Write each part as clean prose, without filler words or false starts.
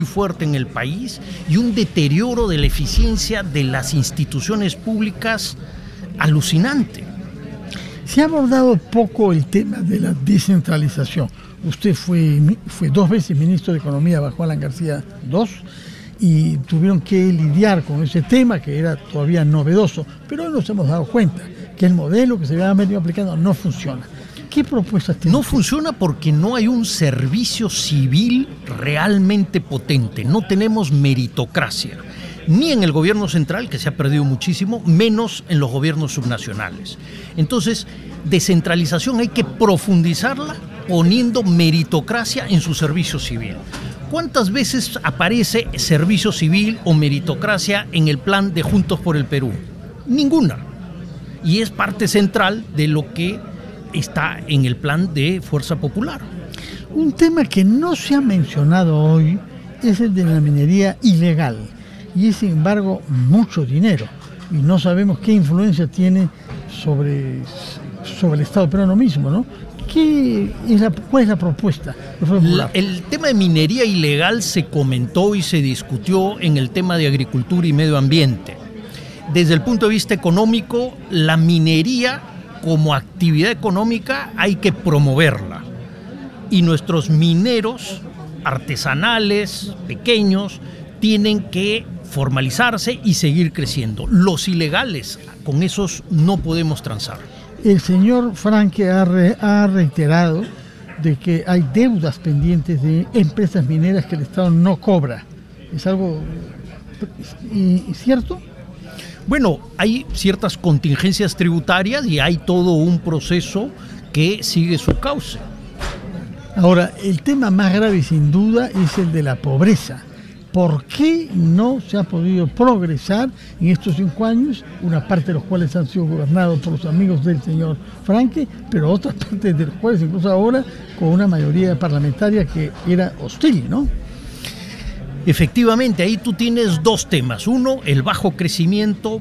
fuerte en el país y un deterioro de la eficiencia de las instituciones públicas alucinante. Se ha abordado poco el tema de la descentralización. Usted fue 2 veces ministro de Economía bajo Alan García II y tuvieron que lidiar con ese tema que era todavía novedoso, pero hoy nos hemos dado cuenta que el modelo que se había venido aplicando no funciona. ¿Qué propuestas tiene? No funciona porque no hay un servicio civil realmente potente. No tenemos meritocracia, ni en el gobierno central, que se ha perdido muchísimo, menos en los gobiernos subnacionales. Entonces, descentralización hay que profundizarla poniendo meritocracia en su servicio civil. ¿Cuántas veces aparece servicio civil o meritocracia en el plan de Juntos por el Perú? Ninguna. Y es parte central de lo que está en el plan de Fuerza Popular. Un tema que no se ha mencionado hoy es el de la minería ilegal y es, sin embargo, mucho dinero y no sabemos qué influencia tiene sobre el Estado peruano mismo, ¿no? ¿Cuál es la propuesta? El tema de minería ilegal se comentó y se discutió en el tema de agricultura y medio ambiente. Desde el punto de vista económico, la minería como actividad económica hay que promoverla. Y nuestros mineros artesanales, pequeños, tienen que formalizarse y seguir creciendo. Los ilegales, con esos no podemos transar. El señor Franque ha reiterado de que hay deudas pendientes de empresas mineras que el Estado no cobra. ¿Es algo cierto? Bueno, hay ciertas contingencias tributarias y hay todo un proceso que sigue su cauce. Ahora, el tema más grave sin duda es el de la pobreza. ¿Por qué no se ha podido progresar en estos 5 años? Una parte de los cuales han sido gobernados por los amigos del señor Franque, pero otras partes de los cuales incluso ahora con una mayoría parlamentaria que era hostil, ¿no? Efectivamente, ahí tú tienes 2 temas. Uno, el bajo crecimiento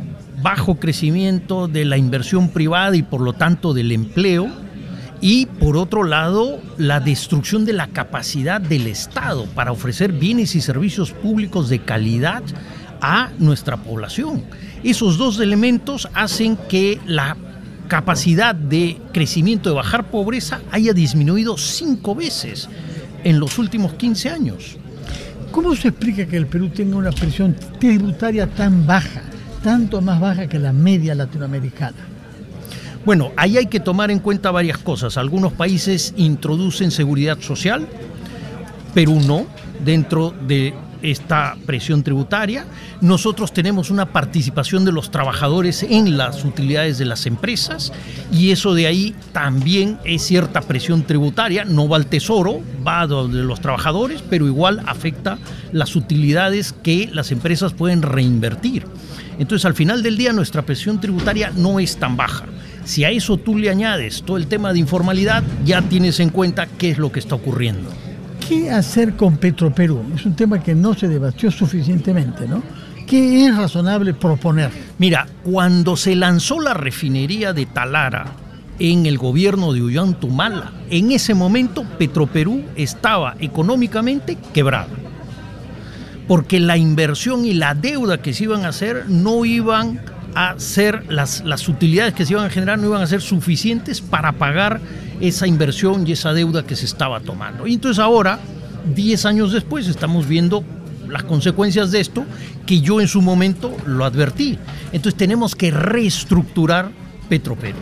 de la inversión privada y por lo tanto del empleo. Y por otro lado, la destrucción de la capacidad del Estado para ofrecer bienes y servicios públicos de calidad a nuestra población. Esos 2 elementos hacen que la capacidad de crecimiento de bajar pobreza haya disminuido 5 veces en los últimos 15 años. ¿Cómo se explica que el Perú tenga una presión tributaria tan baja, tanto más baja que la media latinoamericana? Bueno, ahí hay que tomar en cuenta varias cosas. Algunos países introducen seguridad social, Perú no, dentro de esta presión tributaria. Nosotros tenemos una participación de los trabajadores en las utilidades de las empresas y eso de ahí también es cierta presión tributaria. No va al tesoro, va de los trabajadores, pero igual afecta las utilidades que las empresas pueden reinvertir. Entonces, al final del día, nuestra presión tributaria no es tan baja. Si a eso tú le añades todo el tema de informalidad, ya tienes en cuenta qué es lo que está ocurriendo. ¿Qué hacer con Petroperú? Es un tema que no se debatió suficientemente, ¿no? ¿Qué es razonable proponer? Mira, cuando se lanzó la refinería de Talara en el gobierno de Ollanta-Humala, en ese momento Petroperú estaba económicamente quebrada, porque la inversión y la deuda que se iban a hacer no iban a ser, las utilidades que se iban a generar no iban a ser suficientes para pagar esa inversión y esa deuda que se estaba tomando. Y entonces ahora, 10 años después, estamos viendo las consecuencias de esto, que yo en su momento lo advertí. Entonces tenemos que reestructurar Petroperú.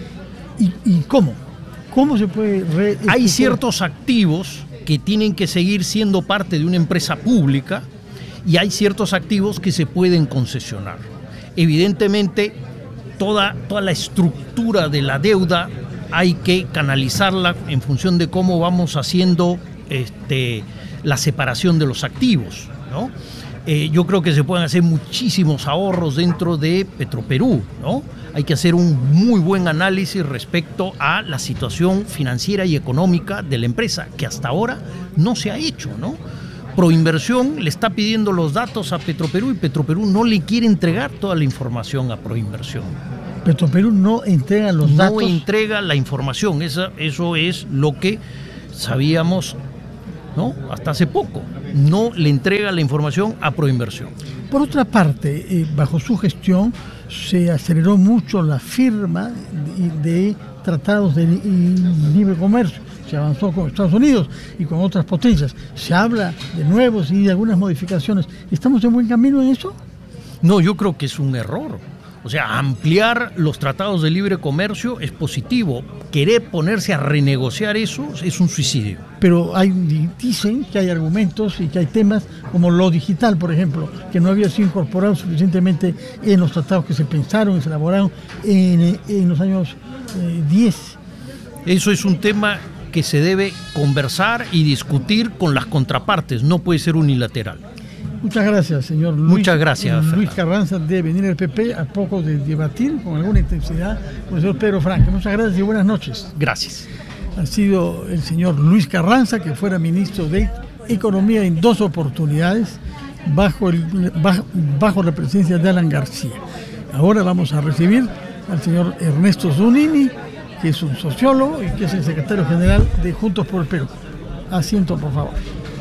¿Y cómo? ¿Cómo se puede reestructurar? Hay ciertos activos que tienen que seguir siendo parte de una empresa pública y hay ciertos activos que se pueden concesionar. Evidentemente, toda la estructura de la deuda hay que canalizarla en función de cómo vamos haciendo la separación de los activos, ¿no? Yo creo que se pueden hacer muchísimos ahorros dentro de Petroperú, ¿no? Hay que hacer un muy buen análisis respecto a la situación financiera y económica de la empresa, que hasta ahora no se ha hecho, ¿no? Proinversión le está pidiendo los datos a Petroperú y Petroperú no le quiere entregar toda la información a Proinversión. Petroperú no entrega los datos. No entrega la información, eso es lo que sabíamos, ¿no? Hasta hace poco. no le entrega la información a Proinversión. Por otra parte, bajo su gestión se aceleró mucho la firma de tratados de libre comercio. Se avanzó con Estados Unidos y con otras potencias. Se habla de nuevos y de algunas modificaciones. ¿Estamos en buen camino en eso? No, yo creo que es un error. O sea, ampliar los tratados de libre comercio es positivo. Querer ponerse a renegociar eso es un suicidio. Pero dicen que hay argumentos y que hay temas como lo digital, por ejemplo, que no había sido incorporado suficientemente en los tratados que se pensaron y se elaboraron en los años 10. Eso es un tema que se debe conversar y discutir con las contrapartes, no puede ser unilateral. Muchas gracias, señor Luis. Muchas gracias, Luis Carranza, de venir al PP a poco de debatir con alguna intensidad con el señor Pedro Franque. Muchas gracias y buenas noches. Gracias. Ha sido el señor Luis Carranza, que fuera ministro de Economía en 2 oportunidades bajo la presidencia de Alan García. Ahora vamos a recibir al señor Ernesto Zunini, que es un sociólogo y que es el secretario general de Juntos por el Perú. Asiento, por favor.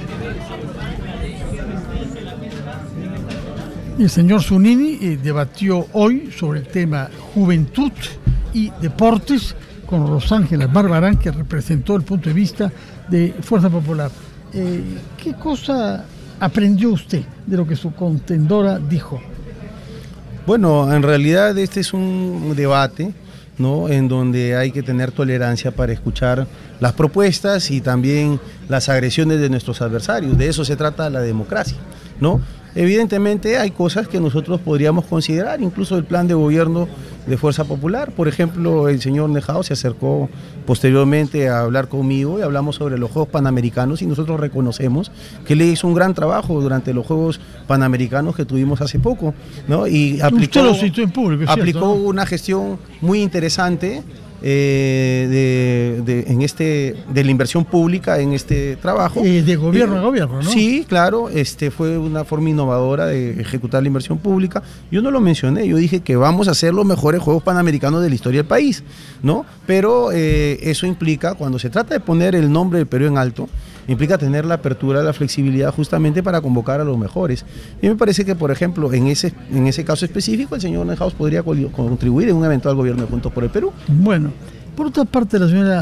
El señor Zunini debatió hoy sobre el tema juventud y deportes con Rosángela Barbarán, que representó el punto de vista de Fuerza Popular. ¿Qué cosa aprendió usted de lo que su contendora dijo? Bueno, en realidad este es un debate, ¿no?, en donde hay que tener tolerancia para escuchar las propuestas y también las agresiones de nuestros adversarios. De eso se trata la democracia, ¿no? Evidentemente hay cosas que nosotros podríamos considerar, incluso el plan de gobierno de Fuerza Popular. Por ejemplo, el señor Nejao se acercó posteriormente a hablar conmigo y hablamos sobre los Juegos Panamericanos y nosotros reconocemos que él hizo un gran trabajo durante los Juegos Panamericanos que tuvimos hace poco, ¿no? Y aplicó, lo citó en público, es aplicó cierto, ¿no?, una gestión muy interesante de la inversión pública en este trabajo. De gobierno a gobierno, ¿no? Sí, claro, fue una forma innovadora de ejecutar la inversión pública. Yo no lo mencioné, yo dije que vamos a hacer los mejores Juegos Panamericanos de la historia del país, ¿no? Pero eso implica, cuando se trata de poner el nombre del Perú en alto, implica tener la apertura, la flexibilidad justamente para convocar a los mejores. Y me parece que, por ejemplo, en ese caso específico, el señor Nejaus podría contribuir en un eventual gobierno de Juntos por el Perú. Bueno, por otra parte, la señora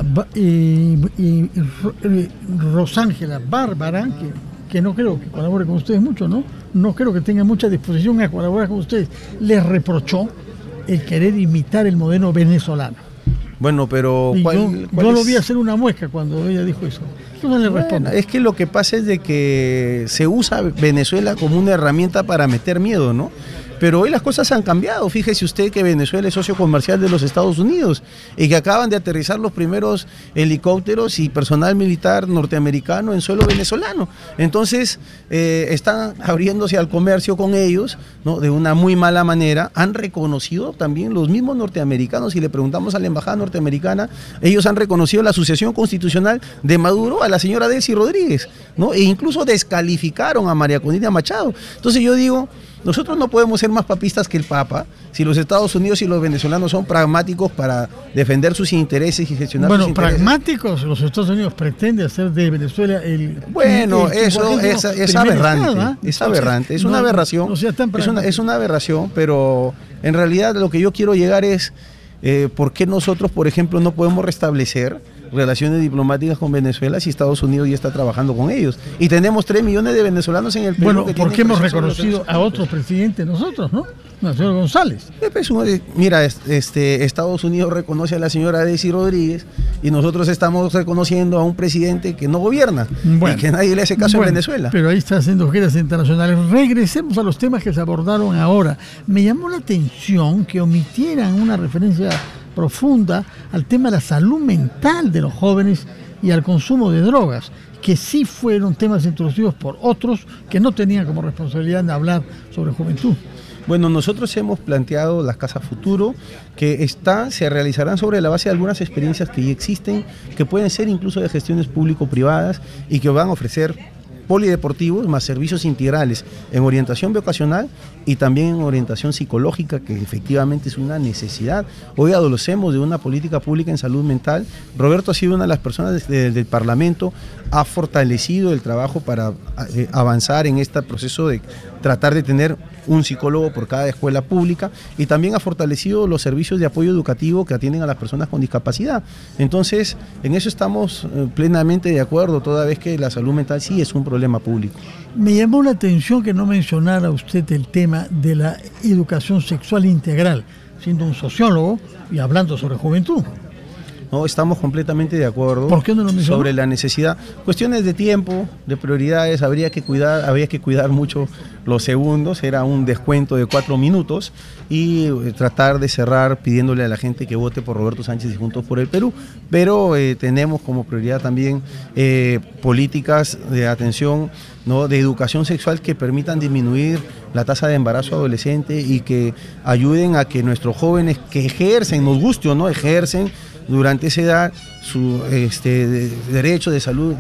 Rosángela Barbarán, que no creo que colabore con ustedes mucho, ¿no? No creo que tenga mucha disposición a colaborar con ustedes, les reprochó el querer imitar el modelo venezolano. Bueno, pero yo lo vi hacer una muesca cuando ella dijo eso. ¿Qué no le responde? Es que lo que pasa es de que se usa Venezuela como una herramienta para meter miedo, ¿no? Pero hoy las cosas han cambiado. Fíjese usted que Venezuela es socio comercial de los Estados Unidos y que acaban de aterrizar los primeros helicópteros y personal militar norteamericano en suelo venezolano. Entonces, están abriéndose al comercio con ellos, ¿no?, de una muy mala manera. Han reconocido también los mismos norteamericanos, si le preguntamos a la embajada norteamericana, ellos han reconocido la sucesión constitucional de Maduro a la señora Delcy Rodríguez, ¿no? E incluso descalificaron a María Corina Machado. Entonces yo digo, nosotros no podemos ser más papistas que el Papa si los Estados Unidos y los venezolanos son pragmáticos para defender sus intereses y gestionar sus intereses. Bueno, pragmáticos, los Estados Unidos pretenden hacer de Venezuela el... Bueno, eso es aberrante, ¿eh? Es aberrante, es una aberración, es una aberración, pero en realidad lo que yo quiero llegar es, ¿por qué nosotros, por ejemplo, no podemos restablecer relaciones diplomáticas con Venezuela si Estados Unidos ya está trabajando con ellos? Y tenemos 3 millones de venezolanos en el Perú. Bueno, porque hemos reconocido a otros presidentes nosotros, ¿no? Señor González. Mira, Estados Unidos reconoce a la señora Delcy Rodríguez y nosotros estamos reconociendo a un presidente que no gobierna, y que nadie le hace caso en Venezuela. Pero ahí está haciendo giras internacionales. Regresemos a los temas que se abordaron ahora. Me llamó la atención que omitieran una referencia profunda al tema de la salud mental de los jóvenes y al consumo de drogas, que sí fueron temas introducidos por otros que no tenían como responsabilidad de hablar sobre juventud. Bueno, nosotros hemos planteado las casas futuro que se realizarán sobre la base de algunas experiencias que ya existen, que pueden ser incluso de gestiones público-privadas y que van a ofrecer polideportivos, más servicios integrales en orientación vocacional y también en orientación psicológica, que efectivamente es una necesidad. Hoy adolecemos de una política pública en salud mental. Roberto ha sido una de las personas del Parlamento, ha fortalecido el trabajo para avanzar en este proceso de tratar de tener un psicólogo por cada escuela pública, y también ha fortalecido los servicios de apoyo educativo que atienden a las personas con discapacidad. Entonces, en eso estamos plenamente de acuerdo, toda vez que la salud mental sí es un problema público. Me llamó la atención que no mencionara usted el tema de la educación sexual integral, siendo un sociólogo y hablando sobre juventud. No, estamos completamente de acuerdo. ¿Por qué no lo mencionó? Sobre la necesidad, cuestiones de tiempo, de prioridades, habría que cuidar mucho los segundos, era un descuento de 4 minutos y tratar de cerrar pidiéndole a la gente que vote por Roberto Sánchez y Juntos por el Perú, pero tenemos como prioridad también políticas de atención, ¿no?, de educación sexual que permitan disminuir la tasa de embarazo adolescente y que ayuden a que nuestros jóvenes que ejercen, nos guste o no, ejercen durante esa edad su derecho de salud,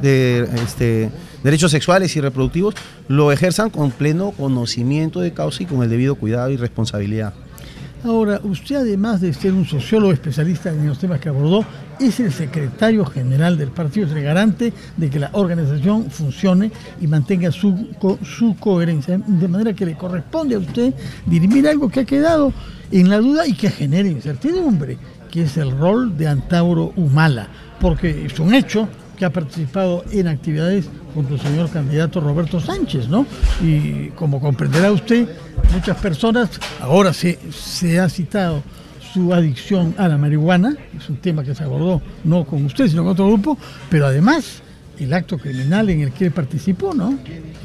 derechos sexuales y reproductivos, lo ejerzan con pleno conocimiento de causa y con el debido cuidado y responsabilidad. Ahora, usted, además de ser un sociólogo especialista en los temas que abordó, es el secretario general del partido, es el garante de que la organización funcione y mantenga su coherencia, de manera que le corresponde a usted dirimir algo que ha quedado en la duda y que genera incertidumbre, que es el rol de Antauro Humala, porque es un hecho que ha participado en actividades junto al señor candidato Roberto Sánchez, ¿no? Y como comprenderá usted, muchas personas, ahora se ha citado su adicción a la marihuana, es un tema que se abordó no con usted, sino con otro grupo, pero además el acto criminal en el que él participó, ¿no?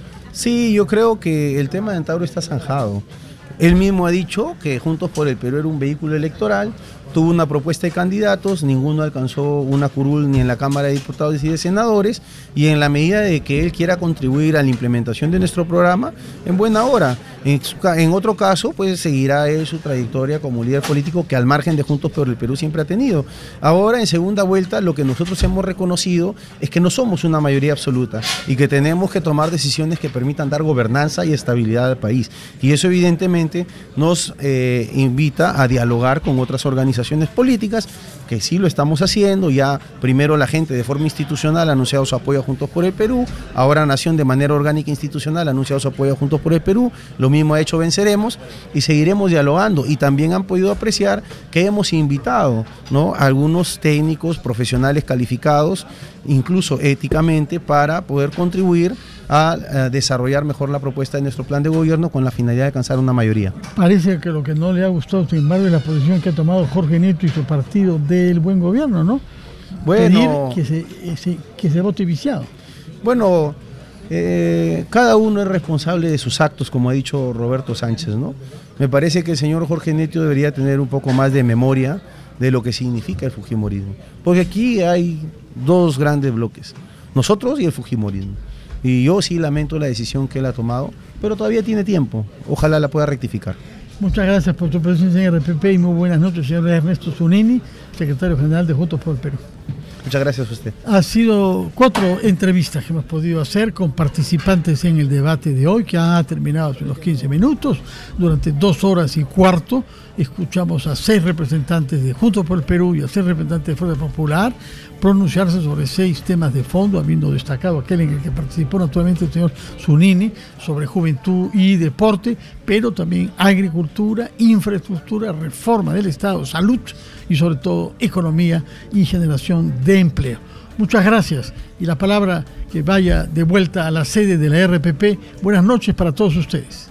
Sí, yo creo que el tema de Antauro está zanjado. Él mismo ha dicho que Juntos por el Perú era un vehículo electoral, tuvo una propuesta de candidatos, ninguno alcanzó una curul ni en la Cámara de Diputados y de Senadores, y en la medida de que él quiera contribuir a la implementación de nuestro programa, en buena hora. En otro caso, pues seguirá él su trayectoria como líder político que al margen de Juntos por el Perú siempre ha tenido. Ahora, en segunda vuelta, lo que nosotros hemos reconocido es que no somos una mayoría absoluta y que tenemos que tomar decisiones que permitan dar gobernanza y estabilidad al país. Y eso evidentemente nos invita a dialogar con otras organizaciones políticas, que sí lo estamos haciendo. Ya primero la gente de forma institucional ha anunciado su apoyo a Juntos por el Perú, ahora Nación de manera orgánica institucional ha anunciado su apoyo a Juntos por el Perú, lo mismo ha hecho Venceremos, y seguiremos dialogando. Y también han podido apreciar que hemos invitado, ¿no?, a algunos técnicos profesionales calificados, incluso éticamente, para poder contribuir a desarrollar mejor la propuesta de nuestro plan de gobierno con la finalidad de alcanzar una mayoría. Parece que lo que no le ha gustado, sin embargo, es la posición que ha tomado Jorge Nieto y su partido del buen gobierno, ¿no? Bueno, pedir que se vote viciado. Bueno, cada uno es responsable de sus actos, como ha dicho Roberto Sánchez, ¿no? Me parece que el señor Jorge Nieto debería tener un poco más de memoria de lo que significa el fujimorismo, porque aquí hay dos grandes bloques, nosotros y el fujimorismo. Y yo sí lamento la decisión que él ha tomado, pero todavía tiene tiempo. Ojalá la pueda rectificar. Muchas gracias por tu presencia en RPP y muy buenas noches, señor Ernesto Zunini, secretario general de Juntos por el Perú. Muchas gracias a usted. Ha sido 4 entrevistas que hemos podido hacer con participantes en el debate de hoy, que ha terminado hace unos 15 minutos. Durante 2 horas y cuarto escuchamos a 6 representantes de Juntos por el Perú y a 6 representantes de Fuerza Popular pronunciarse sobre 6 temas de fondo, habiendo destacado aquel en el que participó naturalmente el señor Zunini, sobre juventud y deporte, pero también agricultura, infraestructura, reforma del Estado, salud y sobre todo economía y generación de empleo. Muchas gracias, y la palabra que vaya de vuelta a la sede de la RPP. Buenas noches para todos ustedes.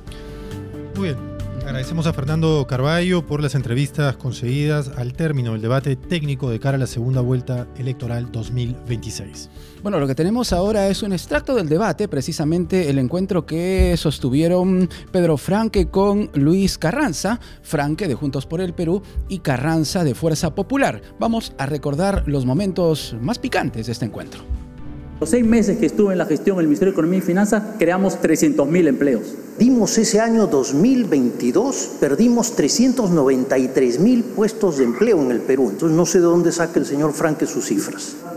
Muy bien. Agradecemos a Fernando Carballo por las entrevistas conseguidas al término del debate técnico de cara a la segunda vuelta electoral 2026. Bueno, lo que tenemos ahora es un extracto del debate, precisamente el encuentro que sostuvieron Pedro Franque con Luis Carranza, Franque de Juntos por el Perú y Carranza de Fuerza Popular. Vamos a recordar los momentos más picantes de este encuentro. Los 6 meses que estuve en la gestión del Ministerio de Economía y Finanzas, creamos 300.000 empleos. Dimos ese año 2022, perdimos 393.000 puestos de empleo en el Perú. Entonces no sé de dónde saca el señor Franque sus cifras.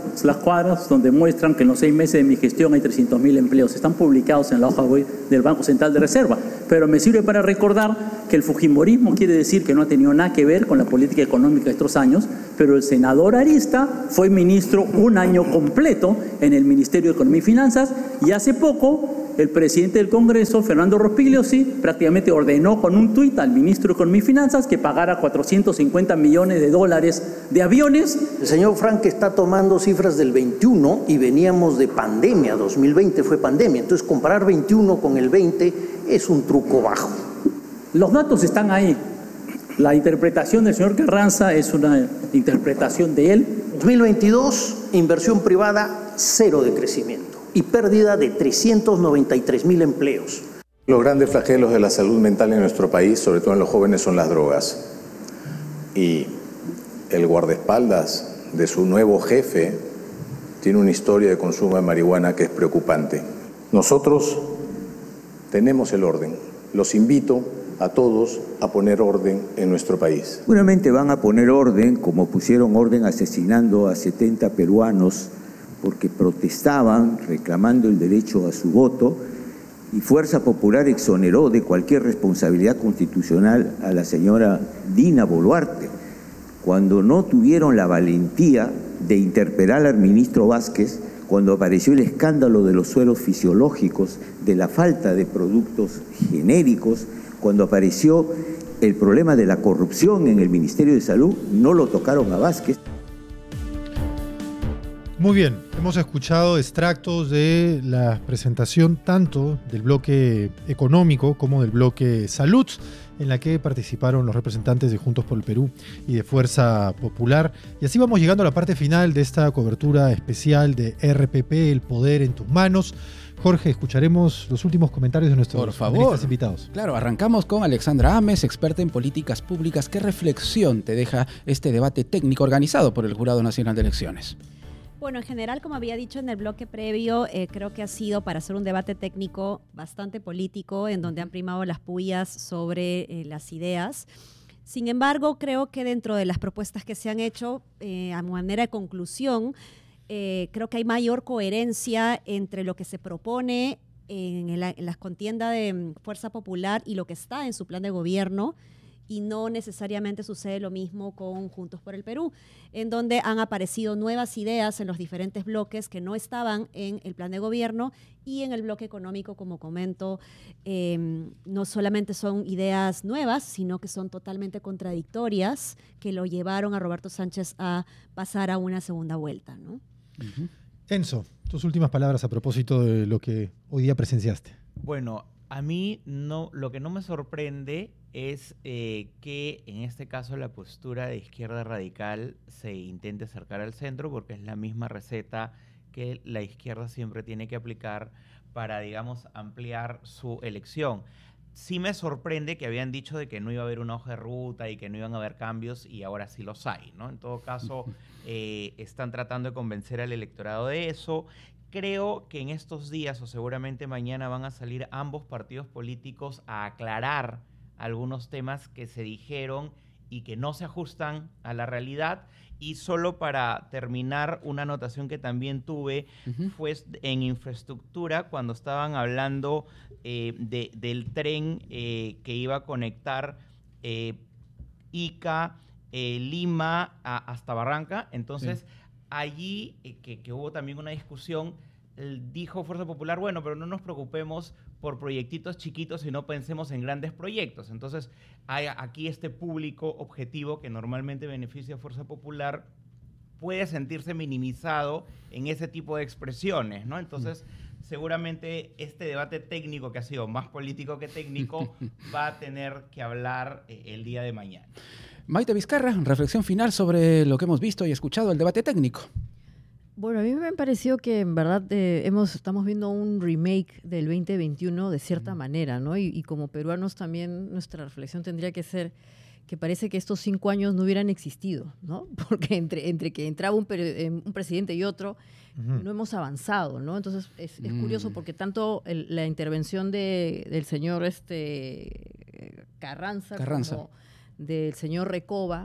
las cuadras donde muestran que en los 6 meses de mi gestión hay 300.000 empleos. Están publicados en la hoja web del Banco Central de Reserva. Pero me sirve para recordar que el fujimorismo quiere decir que no ha tenido nada que ver con la política económica de estos años, pero el senador Arista fue ministro un año completo en el Ministerio de Economía y Finanzas, y hace poco el presidente del Congreso, Fernando Rospigliosi, prácticamente ordenó con un tuit al ministro de Economía y Finanzas que pagara $450 millones de aviones. El señor Frank está tomando cifras del 21 y veníamos de pandemia, 2020 fue pandemia, entonces comparar 21 con el 20 es un truco bajo. Los datos están ahí. La interpretación del señor Carranza es una interpretación de él. 2022, inversión privada, 0 de crecimiento y pérdida de 393.000 empleos. Los grandes flagelos de la salud mental en nuestro país, sobre todo en los jóvenes, son las drogas. Y el guardaespaldas de su nuevo jefe tiene una historia de consumo de marihuana que es preocupante. Nosotros tenemos el orden. Los invito a todos a poner orden en nuestro país. Seguramente van a poner orden, como pusieron orden asesinando a 70 peruanos porque protestaban reclamando el derecho a su voto, y Fuerza Popular exoneró de cualquier responsabilidad constitucional a la señora Dina Boluarte, cuando no tuvieron la valentía de interpelar al ministro Vázquez cuando apareció el escándalo de los suelos fisiológicos, de la falta de productos genéricos, cuando apareció el problema de la corrupción en el Ministerio de Salud, no lo tocaron a Vázquez. Muy bien, hemos escuchado extractos de la presentación tanto del bloque económico como del bloque salud, en la que participaron los representantes de Juntos por el Perú y de Fuerza Popular. Y así vamos llegando a la parte final de esta cobertura especial de RPP, El Poder en tus Manos. Jorge, escucharemos los últimos comentarios de nuestros panelistas invitados. Claro, arrancamos con Alexandra Ames, experta en políticas públicas. ¿Qué reflexión te deja este debate técnico organizado por el Jurado Nacional de Elecciones? Bueno, en general, como había dicho en el bloque previo, creo que ha sido para hacer un debate técnico bastante político, en donde han primado las pullas sobre las ideas. Sin embargo, creo que dentro de las propuestas que se han hecho, a manera de conclusión, creo que hay mayor coherencia entre lo que se propone en las contiendas de Fuerza Popular y lo que está en su plan de gobierno, y no necesariamente sucede lo mismo con Juntos por el Perú, en donde han aparecido nuevas ideas en los diferentes bloques que no estaban en el plan de gobierno, y en el bloque económico, como comento, no solamente son ideas nuevas, sino que son totalmente contradictorias, que lo llevaron a Roberto Sánchez a pasar a una segunda vuelta, ¿no? Enzo, tus últimas palabras a propósito de lo que hoy día presenciaste. Bueno, a mí lo que no me sorprende es que en este caso la postura de izquierda radical se intente acercar al centro, porque es la misma receta que la izquierda siempre tiene que aplicar para, digamos, ampliar su elección. Sí me sorprende que habían dicho de que no iba a haber una hoja de ruta y que no iban a haber cambios, y ahora sí los hay, ¿no? En todo caso, están tratando de convencer al electorado de eso. Creo que en estos días, o seguramente mañana, van a salir ambos partidos políticos a aclarar algunos temas que se dijeron y que no se ajustan a la realidad. Y solo para terminar, una anotación que también tuve fue en infraestructura, cuando estaban hablando del tren que iba a conectar Ica, Lima hasta Barranca. Entonces, allí, que hubo también una discusión, dijo Fuerza Popular, bueno, pero no nos preocupemos por proyectitos chiquitos, sino pensemos en grandes proyectos. Entonces, hay aquí este público objetivo que normalmente beneficia a Fuerza Popular, puede sentirse minimizado en ese tipo de expresiones, ¿no? Entonces, seguramente este debate técnico, que ha sido más político que técnico, va a tener que hablar el día de mañana. Maite Vizcarra, reflexión final sobre lo que hemos visto y escuchado, el debate técnico. Bueno, a mí me pareció que en verdad estamos viendo un remake del 2021 de cierta manera, ¿no? Y como peruanos también nuestra reflexión tendría que ser que parece que estos 5 años no hubieran existido, ¿no? Porque entre que entraba un presidente y otro, no hemos avanzado, ¿no? Entonces es curioso porque tanto la intervención del señor Carranza como del señor Recoba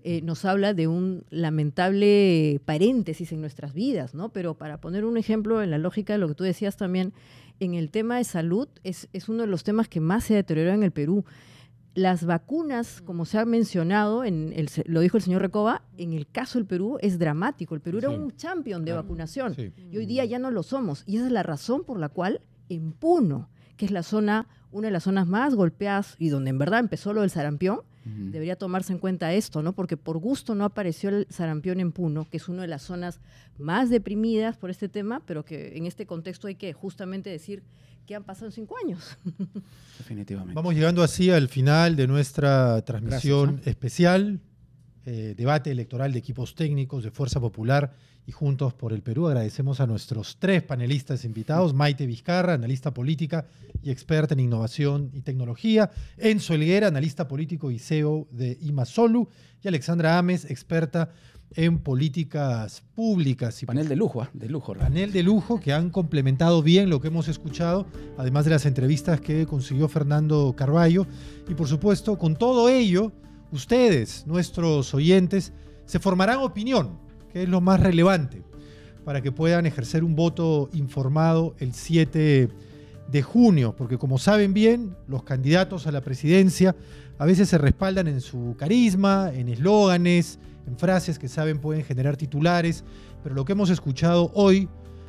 nos habla de un lamentable paréntesis en nuestras vidas, ¿no? Pero para poner un ejemplo en la lógica de lo que tú decías también, en el tema de salud es uno de los temas que más se deterioró en el Perú. Las vacunas, como se ha mencionado, lo dijo el señor Recoba, en el caso del Perú es dramático. El Perú era un champion de vacunación y hoy día ya no lo somos. Y esa es la razón por la cual en Puno, que es una de las zonas más golpeadas y donde en verdad empezó lo del sarampión, debería tomarse en cuenta esto, ¿no? Porque por gusto no apareció el sarampión en Puno, que es una de las zonas más deprimidas por este tema, pero que en este contexto hay que justamente decir que han pasado 5 años. Definitivamente. Vamos llegando así al final de nuestra transmisión especial, debate electoral de equipos técnicos de Fuerza Popular y Juntos por el Perú. Agradecemos a nuestros 3 panelistas invitados: Maite Vizcarra, analista política y experta en innovación y tecnología; Enzo Helguera, analista político y CEO de Imasolu; y Alexandra Ames, experta en políticas públicas. Panel de lujo, Panel de lujo que han complementado bien lo que hemos escuchado, además de las entrevistas que consiguió Fernando Carballo. Y por supuesto, con todo ello, ustedes, nuestros oyentes, se formarán opinión, que es lo más relevante, para que puedan ejercer un voto informado el 7 de junio, porque como saben bien, los candidatos a la presidencia a veces se respaldan en su carisma, en eslóganes, en frases que saben pueden generar titulares, pero lo que hemos escuchado hoy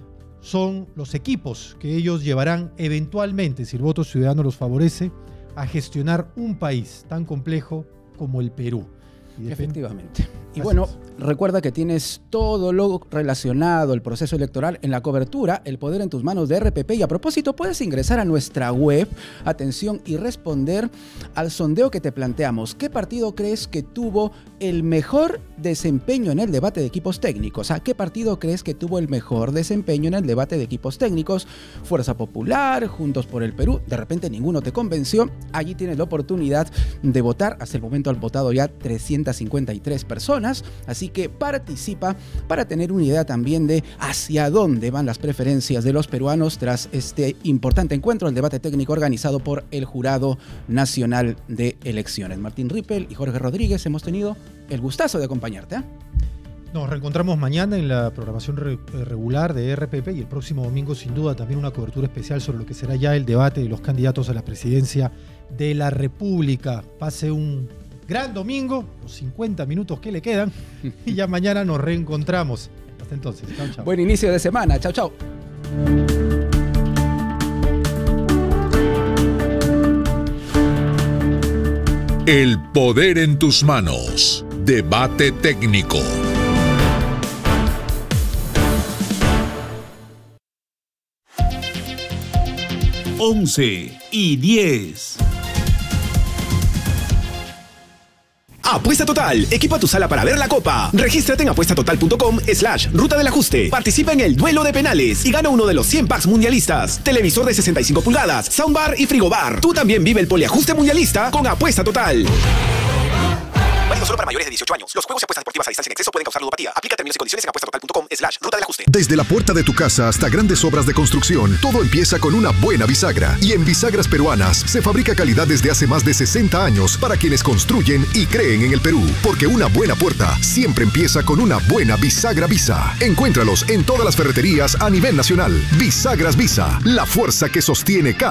son los equipos que ellos llevarán eventualmente, si el voto ciudadano los favorece, a gestionar un país tan complejo como el Perú. Efectivamente. Y bueno, recuerda que tienes todo lo relacionado al proceso electoral en la cobertura El Poder en tus Manos de RPP. Y a propósito, puedes ingresar a nuestra web, atención, y responder al sondeo que te planteamos. ¿Qué partido crees que tuvo el mejor desempeño en el debate de equipos técnicos? ¿A qué partido crees que tuvo el mejor desempeño en el debate de equipos técnicos? Fuerza Popular, Juntos por el Perú. De repente ninguno te convenció. Allí tienes la oportunidad de votar. Hasta el momento han votado ya 353 personas. Así que participa para tener una idea también de hacia dónde van las preferencias de los peruanos tras este importante encuentro, el debate técnico organizado por el Jurado Nacional de Elecciones. Martín Rippel y Jorge Rodríguez, hemos tenido el gustazo de acompañarte. Nos reencontramos mañana en la programación regular de RPP y el próximo domingo sin duda también una cobertura especial sobre lo que será ya el debate de los candidatos a la presidencia de la República. Pase un gran domingo, los 50 minutos que le quedan, y ya mañana nos reencontramos. Hasta entonces. Chau, chau. Buen inicio de semana. Chau, chau. El poder en tus manos. Debate técnico. (11:10). Apuesta Total, equipa tu sala para ver la Copa. Regístrate en apuestatotal.com/ruta del ajuste. Participa en el duelo de penales y gana uno de los 100 packs mundialistas. Televisor de 65 pulgadas, soundbar y frigobar. Tú también vive el poliajuste mundialista con Apuesta Total. Válido solo para mayores de 18 años. Los juegos y apuestas deportivas a distancia en exceso pueden causar ludopatía. Aplica términos y condiciones en apuestatotal.com/ruta del ajuste. Desde la puerta de tu casa hasta grandes obras de construcción, todo empieza con una buena bisagra. Y en Bisagras Peruanas se fabrica calidad desde hace más de 60 años para quienes construyen y creen en el Perú. Porque una buena puerta siempre empieza con una buena bisagra Visa. Encuéntralos en todas las ferreterías a nivel nacional. Bisagras Visa, la fuerza que sostiene cada